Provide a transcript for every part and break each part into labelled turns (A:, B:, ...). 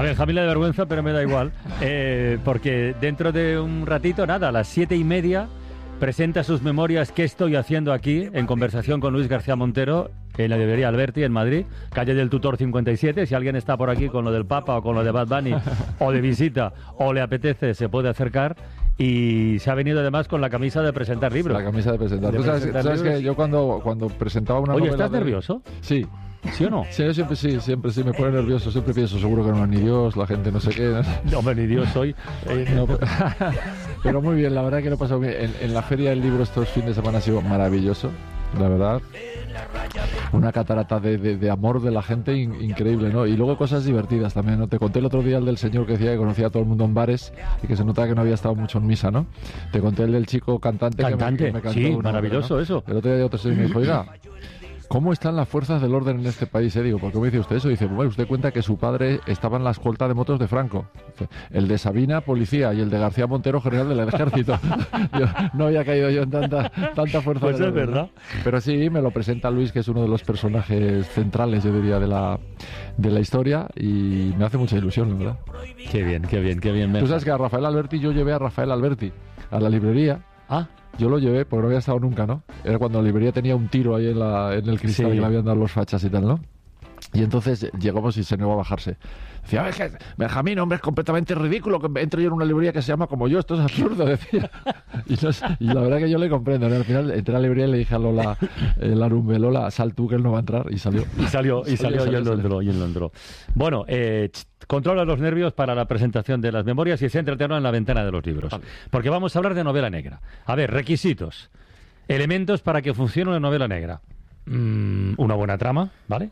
A: Benjamín le da vergüenza, pero me da igual. Porque dentro de un ratito, nada, a las 7:30, presenta sus memorias ¿Qué estoy haciendo aquí? En conversación con Luis García Montero en la librería Alberti en Madrid, calle del Tutor 57. Si alguien está por aquí con lo del Papa o con lo de Bad Bunny o de visita o le apetece, se puede acercar. Y se ha venido además con la camisa de presentar libros.
B: La camisa de presentar. ¿Tú sabes que yo cuando presentaba una novela...
A: Oye, ¿estás nervioso?
B: Sí.
A: ¿Sí o no?
B: Sí, yo siempre sí me pone nervioso. Siempre pienso, seguro que no, ni Dios, la gente no sé qué.
A: No, hombre, ni Dios soy.
B: No, pero muy bien, la verdad que lo he pasado bien. En la Feria del Libro estos fines de semana ha sido maravilloso, la verdad. Una catarata de amor de la gente increíble, ¿no? Y luego cosas divertidas también, ¿no? Te conté el otro día el del señor que decía que conocía a todo el mundo en bares y que se notaba que no había estado mucho en misa, ¿no? Te conté el del chico cantante que me cantó
A: sí,
B: maravilloso,
A: ¿no? Eso.
B: El otro día otro señor me dijo, oiga, ¿cómo están las fuerzas del orden en este país? Digo, ¿por qué me dice usted eso? Dice, bueno, usted cuenta que su padre estaba en la escolta de motos de Franco. El de Sabina, policía, y el de García Montero, general del ejército. No había caído yo en tanta fuerza.
A: Pues es verdad.
B: Pero sí, me lo presenta Luis, que es uno de los personajes centrales, yo diría, de la historia, y me hace mucha ilusión, la verdad.
A: Qué bien.
B: Tú sabes que a Rafael Alberti, yo llevé a Rafael Alberti a la librería.
A: Ah.
B: Yo lo llevé porque no había estado nunca, ¿no? Era cuando la librería tenía un tiro ahí en el cristal, sí, y le habían dado los fachas y tal, ¿no? Y entonces llegamos y se negó a bajarse. Decía, es que Benjamín, hombre, es completamente ridículo que entre yo en una librería que se llama como yo, esto es absurdo, decía. Y la verdad que yo le comprendo, ¿no? Al final entré a la librería y le dije a Lola Larumbe, Lola, sal tú que él no va a entrar, y salió. Y salió y
A: él no entró. Bueno, controla los nervios para la presentación de las memorias y céntrate en la ventana de los libros. Vale. Porque vamos a hablar de novela negra. A ver, requisitos, elementos para que funcione una novela negra. Una buena trama, ¿vale?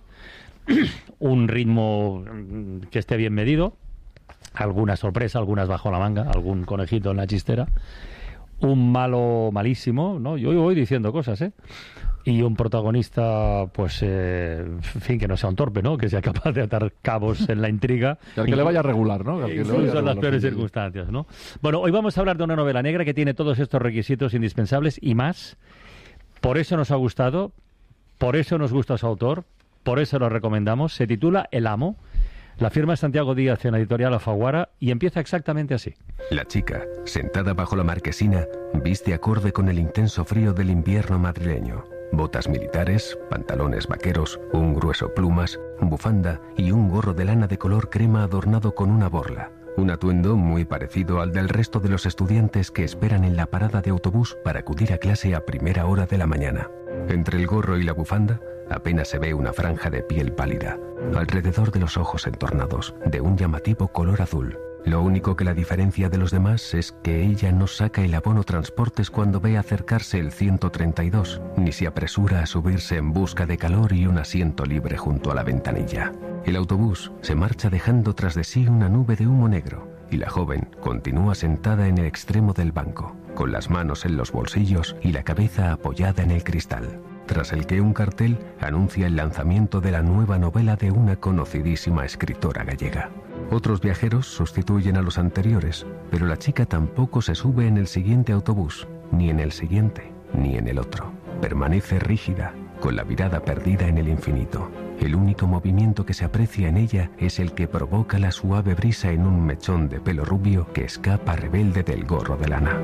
A: Un ritmo que esté bien medido, alguna sorpresa, algunas bajo la manga, algún conejito en la chistera, un malo malísimo, ¿no? Yo voy diciendo cosas, y un protagonista, pues, en fin, que no sea un torpe, ¿no? Que sea capaz de atar cabos en la intriga.
B: Que al que le vaya regular, ¿no?
A: Incluso en las peores circunstancias, ¿no? Bueno, hoy vamos a hablar de una novela negra que tiene todos estos requisitos indispensables y más. Por eso nos ha gustado, por eso nos gusta su autor, por eso lo recomendamos. Se titula El amo. La firma es Santiago Díaz en la editorial Alfaguara y empieza exactamente así.
C: La chica, sentada bajo la marquesina, viste acorde con el intenso frío del invierno madrileño. Botas militares, pantalones vaqueros, un grueso plumas, bufanda y un gorro de lana de color crema adornado con una borla. Un atuendo muy parecido al del resto de los estudiantes que esperan en la parada de autobús para acudir a clase a primera hora de la mañana. Entre el gorro y la bufanda apenas se ve una franja de piel pálida, alrededor de los ojos entornados, de un llamativo color azul. Lo único que la diferencia de los demás es que ella no saca el abono transportes cuando ve acercarse el 132, ni se apresura a subirse en busca de calor y un asiento libre junto a la ventanilla. El autobús se marcha dejando tras de sí una nube de humo negro, y la joven continúa sentada en el extremo del banco, con las manos en los bolsillos y la cabeza apoyada en el cristal, tras el que un cartel anuncia el lanzamiento de la nueva novela de una conocidísima escritora gallega. Otros viajeros sustituyen a los anteriores, pero la chica tampoco se sube en el siguiente autobús, ni en el siguiente, ni en el otro. Permanece rígida, con la mirada perdida en el infinito. El único movimiento que se aprecia en ella es el que provoca la suave brisa en un mechón de pelo rubio que escapa rebelde del gorro de lana.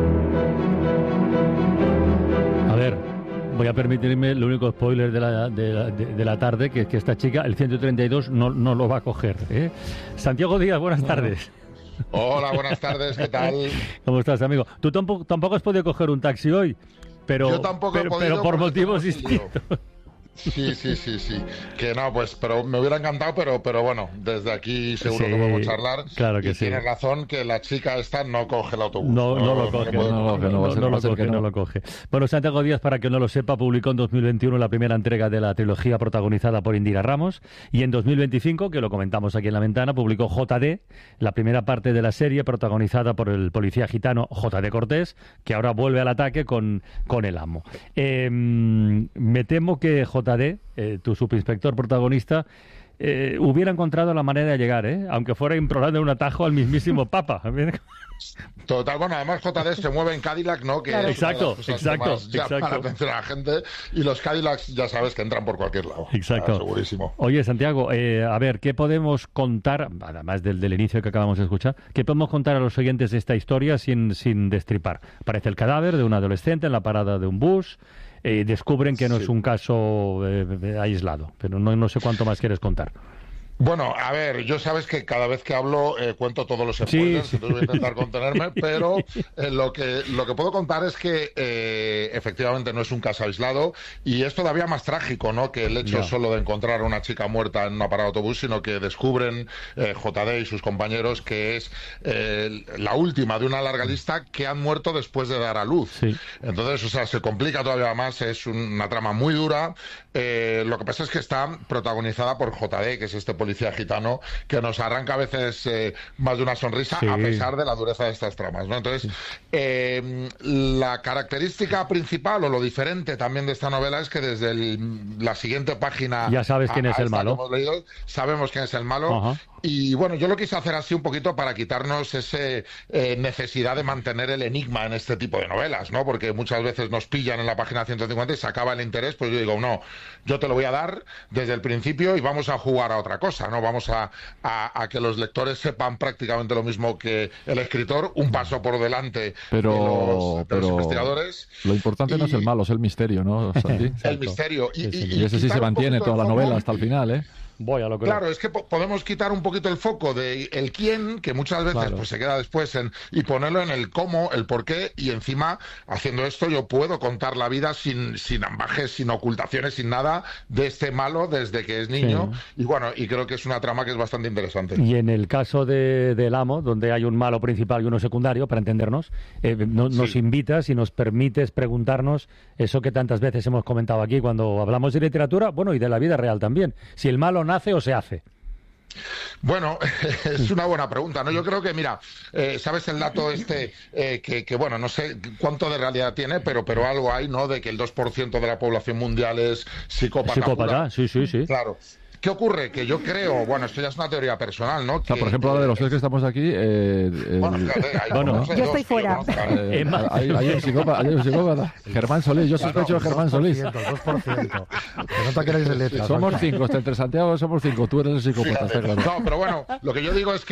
A: A ver, voy a permitirme el único spoiler de la tarde, que es que esta chica, el 132, no lo va a coger, ¿eh? Santiago Díaz, buenas tardes.
D: Hola, buenas tardes, ¿qué tal?
A: ¿Cómo estás, amigo? Tú tampoco has podido coger un taxi hoy,
D: yo tampoco he podido,
A: pero por motivos distintos.
D: Sí. Que no, pues, pero me hubiera encantado, pero bueno, desde aquí seguro que podemos charlar.
A: Claro que
D: y
A: sí.
D: Tienes razón que la chica esta no coge el autobús.
A: No lo coge. Bueno, Santiago Díaz, para que no lo sepa, publicó en 2021 la primera entrega de la trilogía protagonizada por Indira Ramos, y en 2025, que lo comentamos aquí en La Ventana, publicó JD, la primera parte de la serie protagonizada por el policía gitano JD Cortés, que ahora vuelve al ataque con El amo. Me temo que JD, tu subinspector protagonista, hubiera encontrado la manera de llegar, aunque fuera implorando un atajo al mismísimo Papa.
D: Total, bueno, además JD se mueve en Cadillac, ¿no? Que
A: claro.
D: es
A: Exacto.
D: Para atención a la gente, y los Cadillacs ya sabes que entran por cualquier lado.
A: Exacto.
D: Segurísimo.
A: Oye, Santiago, a ver, ¿qué podemos contar, además del inicio que acabamos de escuchar, qué podemos contar a los oyentes de esta historia sin destripar? Aparece el cadáver de un adolescente en la parada de un bus, descubren que no es un caso aislado, pero no sé cuánto más quieres contar.
D: Bueno, a ver, yo sabes que cada vez que hablo cuento todos los spoilers, entonces voy a intentar contenerme, pero lo que puedo contar es que efectivamente no es un caso aislado, y es todavía más trágico, ¿no?, que el hecho solo de encontrar a una chica muerta en una parada de autobús, sino que descubren JD y sus compañeros que es la última de una larga lista que han muerto después de dar a luz. Sí. Entonces, o sea, se complica todavía más, es una trama muy dura. Lo que pasa es que está protagonizada por JD, que es este policía gitano que nos arranca a veces más de una sonrisa, a pesar de la dureza de estas tramas, ¿no? Entonces, la característica principal o lo diferente también de esta novela es que desde la siguiente página
A: ya sabes quién es el malo.
D: Que hemos leído, sabemos quién es el malo. Ajá. Y bueno, yo lo quise hacer así un poquito para quitarnos esa necesidad de mantener el enigma en este tipo de novelas, ¿no? Porque muchas veces nos pillan en la página 150 y se acaba el interés, pues yo digo, no, yo te lo voy a dar desde el principio y vamos a jugar a otra cosa, ¿no? Vamos a que los lectores sepan prácticamente lo mismo que el escritor, un paso por delante de los investigadores.
B: Lo importante no es el malo, es el misterio, ¿no, Santi?
D: El misterio.
B: Y ese sí se mantiene toda la novela hasta el final, ¿eh?
D: Claro, es que podemos quitar un poquito el foco de el quién, que muchas veces pues se queda después, y ponerlo en el cómo, el por qué, y encima, haciendo esto, yo puedo contar la vida sin ambajes, sin ocultaciones, sin nada de este malo desde que es niño, y bueno, y creo que es una trama que es bastante interesante.
A: Y en el caso del Amo, donde hay un malo principal y uno secundario, para entendernos, nos invitas y nos permites preguntarnos eso que tantas veces hemos comentado aquí cuando hablamos de literatura, bueno, y de la vida real también, si el malo nace o se hace.
D: Bueno, es una buena pregunta, ¿no? Yo creo que, mira, ¿sabes el dato que bueno, no sé cuánto de realidad tiene, pero algo hay, ¿no?, de que el 2% de la población mundial es psicópata.
A: Psicópata, sí.
D: Claro. ¿Qué ocurre? Que yo creo, bueno, esto ya es una teoría personal, ¿no?
B: O sea, por ejemplo, ahora de los tres que estamos aquí...
E: yo estoy fuera.
B: Hay un psicópata. Germán Solís, yo sospecho de Germán Solís.
F: 2%. No te queréis de letras.
B: Somos 5, entre Santiago somos 5, tú eres el psicópata, está claro.
D: No, pero bueno, lo que yo digo es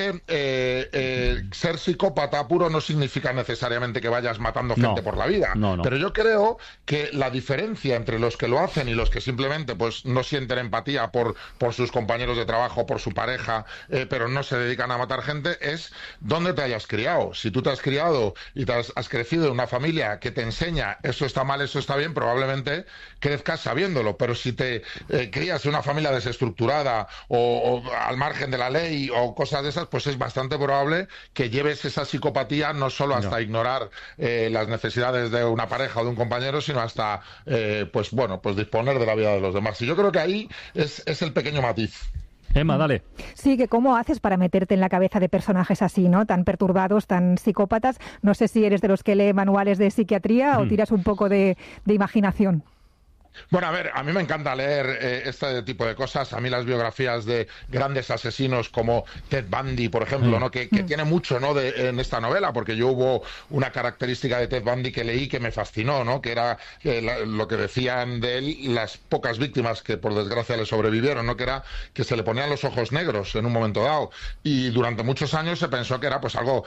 D: que ser psicópata puro no significa necesariamente que vayas matando gente por la vida.
A: No.
D: Pero yo creo que la diferencia entre los que lo hacen y los que simplemente pues no sienten empatía por sus compañeros de trabajo, por su pareja, pero no se dedican a matar gente, es dónde te hayas criado. Si tú te has criado y has crecido en una familia que te enseña eso está mal, eso está bien, probablemente crezcas sabiéndolo, pero si te crías en una familia desestructurada o al margen de la ley o cosas de esas, pues es bastante probable que lleves esa psicopatía no solo hasta ignorar las necesidades de una pareja o de un compañero, sino hasta pues disponer de la vida de los demás. Y yo creo que ahí es el pequeño matiz.
A: Emma, dale.
E: Sí, que cómo haces para meterte en la cabeza de personajes así, ¿no? Tan perturbados, tan psicópatas. No sé si eres de los que lee manuales de psiquiatría o tiras un poco de imaginación.
D: Bueno, a ver, a mí me encanta leer este tipo de cosas. A mí las biografías de grandes asesinos como Ted Bundy, por ejemplo, ¿no? que tiene mucho, ¿no?, en esta novela, porque yo hubo una característica de Ted Bundy que leí que me fascinó, ¿no?, que era lo que decían de él las pocas víctimas que por desgracia le sobrevivieron, ¿no?, que era que se le ponían los ojos negros en un momento dado, y durante muchos años se pensó que era pues algo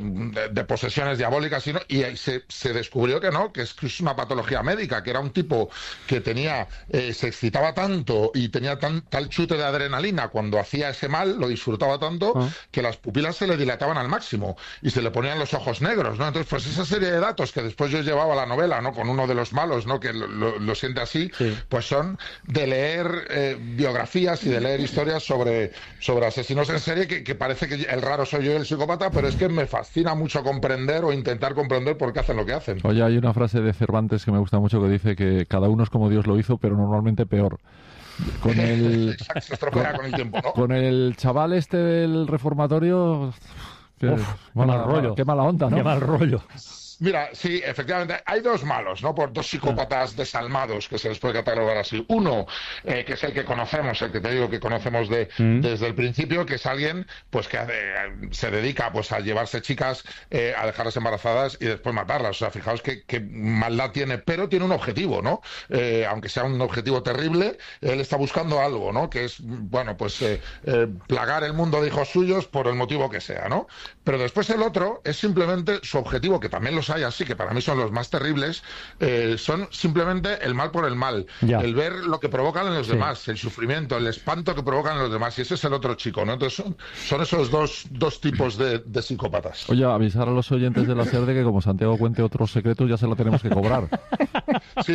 D: de posesiones diabólicas, y se descubrió que no, que es una patología médica, que era un tipo que se excitaba tanto y tenía tal chute de adrenalina cuando hacía ese mal, lo disfrutaba tanto, que las pupilas se le dilataban al máximo y se le ponían los ojos negros, ¿no? Entonces, pues esa serie de datos que después yo llevaba a la novela, ¿no?, con uno de los malos, ¿no?, que lo siente así, pues son de leer biografías y de leer historias sobre asesinos en serie, que parece que el raro soy yo, el psicópata, pero es que me fascina mucho comprender o intentar comprender por qué hacen lo que hacen.
B: Oye, hay una frase de Cervantes que me gusta mucho que dice que cada uno es como Dios lo hizo, pero normalmente peor. Con el
D: se estropea con el tiempo, ¿no?
B: Con el chaval este del reformatorio, qué mala onda, ¿no?
A: Qué mal rollo.
D: Mira, sí, efectivamente, hay dos malos, ¿no? Por dos psicópatas desalmados, que se les puede catalogar así. Uno, que es el que conocemos, el que te digo que conocemos desde el principio, que es alguien pues que se dedica pues a llevarse chicas, a dejarlas embarazadas y después matarlas. O sea, fijaos qué maldad tiene, pero tiene un objetivo, ¿no? Aunque sea un objetivo terrible, él está buscando algo, ¿no? Que es, bueno, pues plagar el mundo de hijos suyos por el motivo que sea, ¿no? Pero después el otro es simplemente su objetivo, que también los hay así, que para mí son los más terribles, son simplemente el mal por el mal, el ver lo que provocan en los demás, el sufrimiento, el espanto que provocan en los demás, y ese es el otro chico, ¿no? Entonces son esos dos tipos de psicópatas.
B: Oye, avisar a los oyentes de la SER de que como Santiago cuente otros secretos ya se lo tenemos que cobrar.
D: Sí.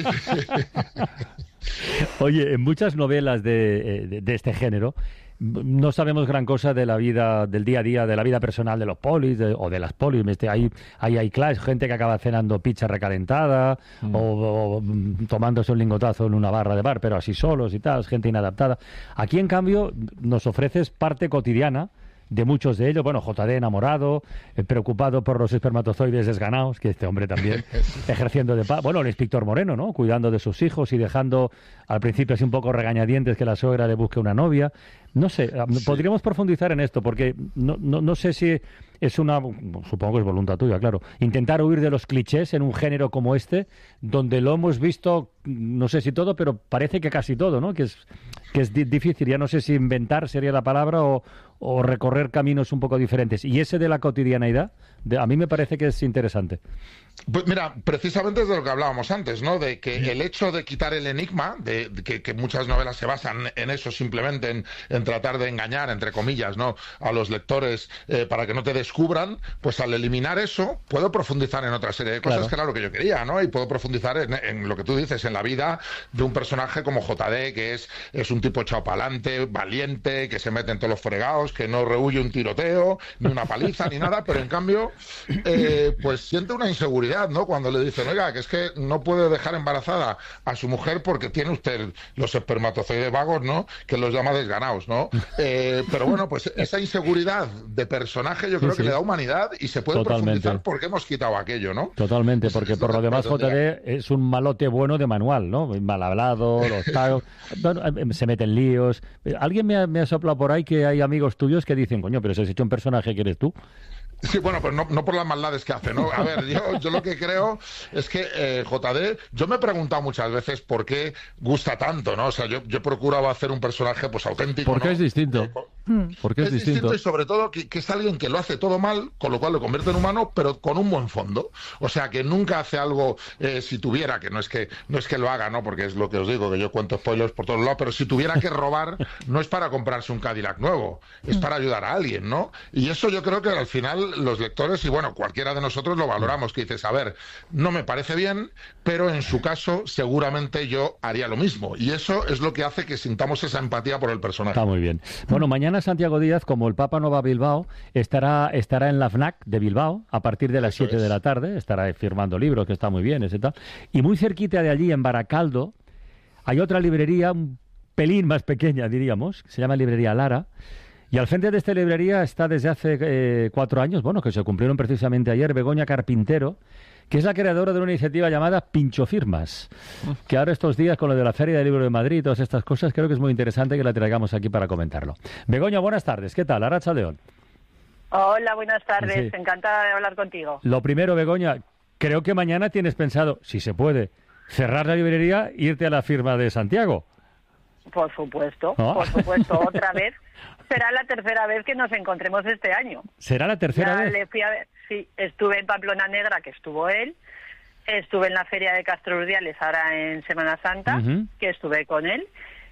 A: Oye, en muchas novelas de este género no sabemos gran cosa de la vida, del día a día, de la vida personal de los polis o de las polis. Hay clash, gente que acaba cenando pizza recalentada o tomándose un lingotazo en una barra de bar, pero así solos y tal, gente inadaptada. Aquí, en cambio, nos ofreces parte cotidiana de muchos de ellos. Bueno, JD enamorado, preocupado por los espermatozoides desganados, que este hombre también ejerciendo de paz. Bueno, el inspector Moreno, ¿no? Cuidando de sus hijos y dejando al principio así un poco regañadientes que la suegra le busque una novia. No sé, podríamos profundizar en esto, porque no sé si es una, supongo que es voluntad tuya, claro, intentar huir de los clichés en un género como este, donde lo hemos visto, no sé si todo, pero parece que casi todo, ¿no? Que es difícil, ya no sé si inventar sería la palabra o recorrer caminos un poco diferentes. Y ese de la cotidianeidad, a mí me parece que es interesante.
D: Pues mira, precisamente es de lo que hablábamos antes, ¿no? De que el hecho de quitar el enigma, de que muchas novelas se basan en eso, simplemente en tratar de engañar, entre comillas, ¿no?, a los lectores para que no te descubran, pues al eliminar eso, puedo profundizar en otra serie de cosas, claro, que era lo que yo quería, ¿no? Y puedo profundizar en lo que tú dices, en la vida de un personaje como JD, que es un tipo echado pa'lante, valiente, que se mete en todos los fregados, que no rehuye un tiroteo, ni una paliza, ni nada, pero en cambio, pues siente una inseguridad, ¿no? Cuando le dicen, oiga, que es que no puede dejar embarazada a su mujer porque tiene usted los espermatozoides vagos, ¿no?, que los llama desganados, ¿no? Pero bueno, pues esa inseguridad de personaje yo creo que le da humanidad y se puede profundizar porque hemos quitado aquello, ¿no?
A: Totalmente, porque por lo demás JD es un malote bueno de manual, ¿no? Mal hablado, se mete en líos. Alguien me ha soplado por ahí que hay amigos tuyos que dicen, coño, pero si has hecho un personaje que eres tú.
D: Sí, bueno, pues no por las maldades que hace, ¿no? A ver, yo lo que creo es que JD, yo me he preguntado muchas veces por qué gusta tanto, ¿no? O sea, yo he procurado hacer un personaje pues auténtico,
B: ¿por qué, ¿no?, es distinto? Porque es distinto
D: y sobre todo que es alguien que lo hace todo mal, con lo cual lo convierte en humano, pero con un buen fondo. O sea, que nunca hace algo, si tuviera, que no es que lo haga, ¿no? Porque es lo que os digo, que yo cuento spoilers por todos lados, pero si tuviera que robar, no es para comprarse un Cadillac nuevo, es para ayudar a alguien, ¿no? Y eso yo creo que al final los lectores, y bueno, cualquiera de nosotros lo valoramos, que dices, a ver, no me parece bien, pero en su caso seguramente yo haría lo mismo. Y eso es lo que hace que sintamos esa empatía por el personaje.
A: Está muy bien. Bueno, mañana Santiago Díaz, como el Papa no va a Bilbao, estará en la FNAC de Bilbao a partir de las 7 de la tarde, estará firmando libros, que está muy bien, ese tal. Y muy cerquita de allí, en Baracaldo, hay otra librería un pelín más pequeña, diríamos, se llama Librería Lara. Y al frente de esta librería está desde hace 4 años, bueno, que se cumplieron precisamente ayer, Begoña Carpintero, que es la creadora de una iniciativa llamada Pincho Firmas, que ahora estos días con lo de la Feria del Libro de Madrid y todas estas cosas, creo que es muy interesante que la traigamos aquí para comentarlo. Begoña, buenas tardes, ¿qué tal? Arratsalde León.
G: Hola, buenas tardes,
A: Sí.
G: Encantada de hablar contigo.
A: Lo primero, Begoña, creo que mañana tienes pensado, si se puede, cerrar la librería e irte a la firma de Santiago.
G: Por supuesto,
A: ¿No?
G: otra vez. Será la tercera vez que nos encontremos este año.
A: ¿Será la tercera vez?
G: Le fui a ver, sí, estuve en Pamplona Negra, que estuvo él, estuve en la Feria de Castro Urdiales, ahora en Semana Santa, que estuve con él,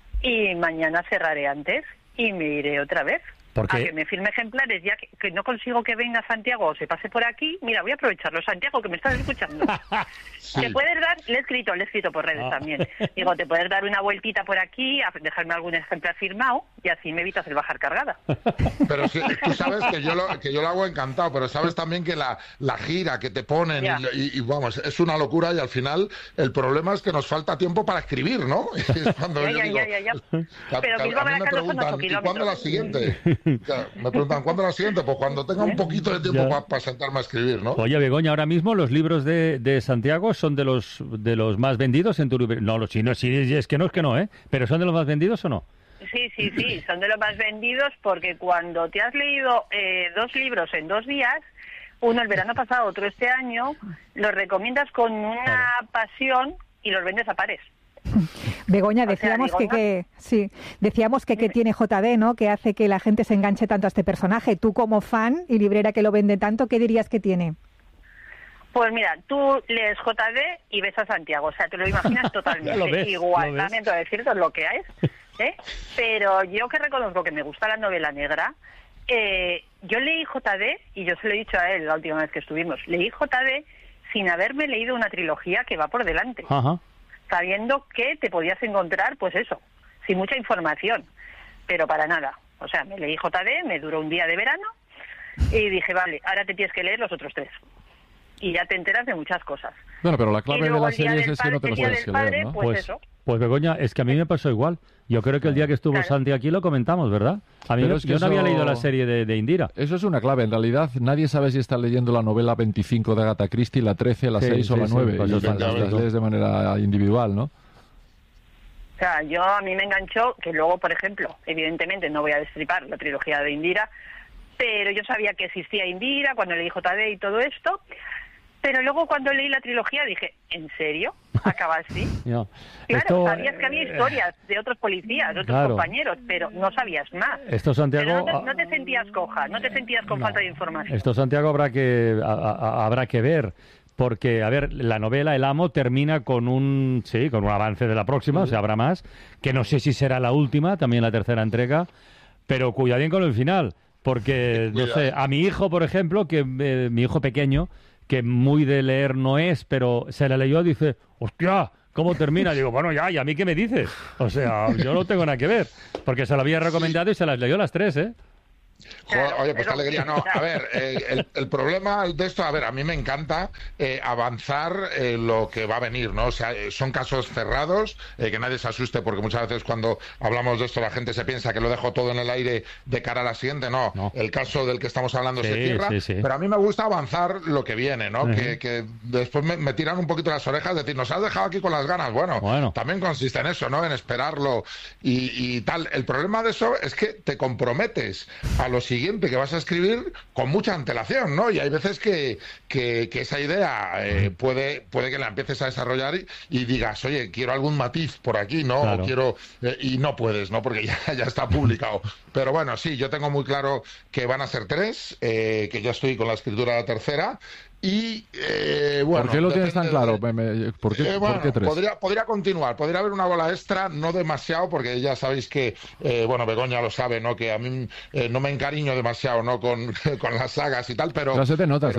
G: y mañana cerraré antes y me iré otra vez.
A: ¿Por qué?
G: A que me firme ejemplares, ya que no consigo que venga Santiago o se pase por aquí. Mira, voy a aprovecharlo, Santiago, que me estás escuchando.
D: Sí.
G: Te puedes dar, le he escrito por redes también. Digo, te puedes dar una vueltita por aquí, a dejarme algún ejemplar firmado y así me evitas el bajar cargada.
D: Pero sí, tú sabes que yo lo hago encantado, pero sabes también que la gira que te ponen y vamos, es una locura y al final el problema es que nos falta tiempo para escribir, ¿no? Es cuando
G: Ya. Pero Bilbao
D: a mí me
G: Baracaldo son 8
D: preguntan, ¿y cuándo la
G: kilómetros.
D: siguiente? Ya, me preguntan, ¿cuándo la siguiente? Pues cuando tenga un poquito de tiempo para sentarme a escribir, ¿no?
A: Oye, Begoña, ahora mismo los libros de Santiago son de los más vendidos en tu librería. No, si es que no, ¿eh? ¿Pero son de los más vendidos o no?
G: Sí, son de los más vendidos porque cuando te has leído 2 libros en 2 días, uno el verano pasado, otro este año, los recomiendas con una pasión y los vendes a pares.
E: Begoña, decíamos decíamos que tiene JD, ¿no? Que hace que la gente se enganche tanto a este personaje. Tú como fan y librera que lo vende tanto, ¿qué dirías que tiene?
G: Pues mira, tú lees JD y ves a Santiago, o sea, te lo imaginas totalmente igual. Lamento decirte lo que es, ¿eh? Pero yo que reconozco que me gusta la novela negra, yo leí JD, y yo se lo he dicho a él la última vez que estuvimos, leí JD sin haberme leído una trilogía que va por delante.
A: Ajá.
G: Sabiendo que te podías encontrar, pues eso, sin mucha información, pero para nada. O sea, me leí JD, me duró un día de verano, y dije, vale, ahora te tienes que leer los otros 3. Y ya te enteras de muchas cosas.
B: Bueno, pero la clave de la serie es que no te lo puedes leer, ¿no?
A: Pues Begoña, es que a mí me pasó igual. Yo creo que el día que estuvo Santi aquí lo comentamos, ¿verdad? A mí yo no había leído la serie de Indira.
B: Eso es una clave. En realidad, nadie sabe si está leyendo la novela 25 de Agatha Christie, la 13, la 6 o la 9.
A: Pues
B: y las lees de manera individual, ¿no?
G: O sea, a mí me enganchó que luego, por ejemplo, evidentemente no voy a destripar la trilogía de Indira, pero yo sabía que existía Indira cuando leí JD y todo esto. Pero luego cuando leí la trilogía dije, ¿en serio? ¿Acaba así?
A: No.
G: Claro, sabías que había historias de otros policías, de otros compañeros, pero no sabías más.
A: Esto, Santiago,
G: pero no te sentías coja, no te sentías con falta de información.
A: Esto, Santiago, habrá que ver. Porque, a ver, la novela El Amo termina con un avance de la próxima, o sea, habrá más, que no sé si será la última, también la tercera entrega, pero cuidadín con el final, porque, no sé, a mi hijo, por ejemplo, mi hijo pequeño, que muy de leer no es, pero se la leyó, dice, hostia, ¿cómo termina? Digo, bueno, ya, ¿y a mí qué me dices? O sea, yo no tengo nada que ver, porque se la había recomendado y se las leyó las 3, ¿eh?
D: Claro, oye, pues qué alegría. No, a ver, el problema de esto, a ver, a mí me encanta avanzar lo que va a venir, ¿no? O sea, son casos cerrados, que nadie se asuste, porque muchas veces cuando hablamos de esto la gente se piensa que lo dejo todo en el aire de cara a la siguiente. No. El caso del que estamos hablando se cierra, pero a mí me gusta avanzar lo que viene, ¿no? Que después me tiran un poquito las orejas, decir, nos has dejado aquí con las ganas. Bueno, también consiste en eso, ¿no? En esperarlo y tal. El problema de eso es que te comprometes a lo siguiente que vas a escribir con mucha antelación, ¿no? Y hay veces que esa idea puede que la empieces a desarrollar y digas, oye, quiero algún matiz por aquí, ¿no?
A: Claro.
D: O quiero y no puedes, ¿no? Porque ya está publicado. Pero bueno, sí, yo tengo muy claro que van a ser 3, que yo estoy con la escritura de la tercera. Y bueno,
B: ¿por qué lo tienes tan claro? ¿Por qué 3?
D: Podría continuar, podría haber una bola extra, no demasiado, porque ya sabéis que, Begoña lo sabe, ¿no? Que a mí no me encariño demasiado, ¿no? Con las sagas y tal, pero...
B: No, se te nota.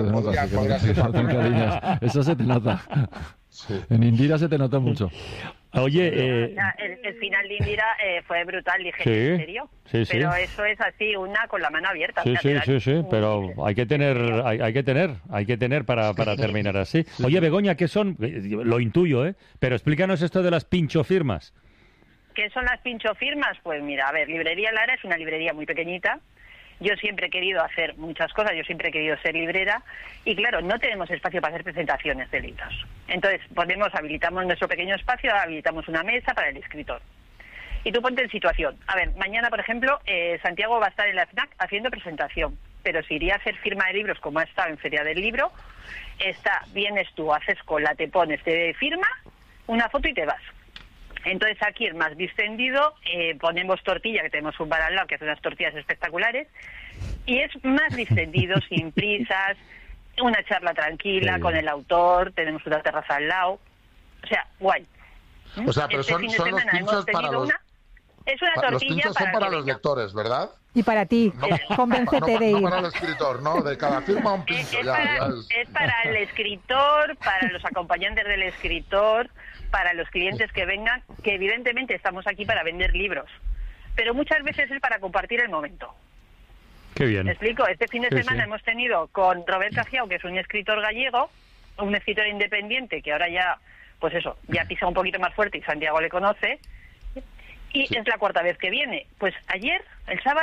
B: Eso se te nota. Sí. En Indira se te nota mucho.
A: Oye,
G: el final de Indira fue brutal, dije, ¿en serio?
A: Sí.
G: Pero eso es así, una con la mano abierta.
A: Sí, pero hay que tener para terminar así. Oye, Begoña, ¿qué son? Lo intuyo, pero explícanos esto de las pinchofirmas.
G: ¿Qué son las pinchofirmas? Pues mira, a ver, Librería Lara es una librería muy pequeñita. Yo siempre he querido hacer muchas cosas, yo siempre he querido ser librera y claro, no tenemos espacio para hacer presentaciones de libros. Entonces, habilitamos nuestro pequeño espacio, habilitamos una mesa para el escritor. Y tú ponte en situación. A ver, mañana, por ejemplo, Santiago va a estar en la FNAC haciendo presentación, pero si iría a hacer firma de libros como ha estado en Feria del Libro, vienes tú, haces cola, te pones, te firma, una foto y te vas. Entonces aquí es más distendido, ponemos tortilla, que tenemos un bar al lado que hace unas tortillas espectaculares, y es más distendido, sin prisas, una charla tranquila con el autor, tenemos una terraza al lado, o sea, guay.
D: O sea, pero son los pinchos para los...
G: Es una tortilla
D: los pinchos son para los lectores, ¿verdad?
E: Y para ti, convéncete de ir.
D: No para el escritor, ¿no? De cada firma un pincho.
G: Es para el escritor, para los acompañantes del escritor, para los clientes que vengan, que evidentemente estamos aquí para vender libros, pero muchas veces es para compartir el momento.
A: Qué bien.
G: ¿Me explico? Este fin de semana hemos tenido con Robert Cajiao, que es un escritor gallego, un escritor independiente que ahora ya pisa un poquito más fuerte y Santiago le conoce, y es la 4ª vez que viene. Pues ayer, el sábado,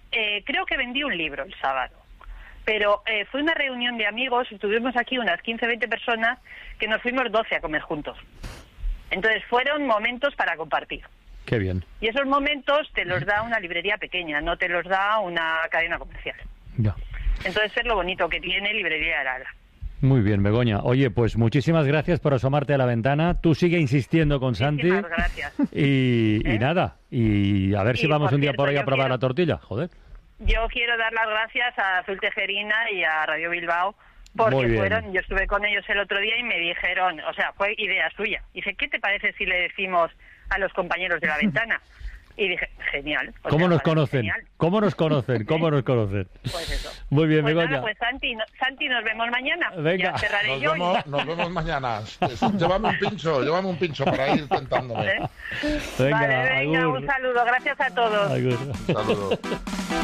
G: creo que vendí un libro el sábado. Pero fue una reunión de amigos, estuvimos aquí unas 15, 20 personas, que nos fuimos 12 a comer juntos. Entonces fueron momentos para compartir.
A: Qué bien.
G: Y esos momentos te los da una librería pequeña, no te los da una cadena comercial.
A: Ya.
G: Entonces es lo bonito que tiene Librería Arala.
A: Muy bien, Begoña. Oye, pues muchísimas gracias por asomarte a la ventana. Tú sigue insistiendo con Santi.
G: Muchísimas gracias.
A: Y nada, y a ver si vamos un día por ahí a probar la tortilla. Joder.
G: Yo quiero dar las gracias a Azul Tejerina y a Radio Bilbao, porque yo estuve con ellos el otro día y me dijeron, o sea, fue idea suya. Dice, ¿qué te parece si le decimos a los compañeros de la ventana? Y dije, genial.
A: ¿Cómo nos conocen? Genial. ¿Cómo nos conocen? ¿Cómo nos conocen?
G: Pues eso.
A: Muy bien,
G: pues
A: Begoña.
G: Nada, pues Santi, nos vemos mañana.
A: Venga.
G: Ya cerraré
D: Nos vemos mañana. Llévame un pincho para ir tentándome.
A: Venga,
G: vale, venga,
A: agur.
G: un saludo. Gracias a todos.
A: Agur.
D: Un saludo.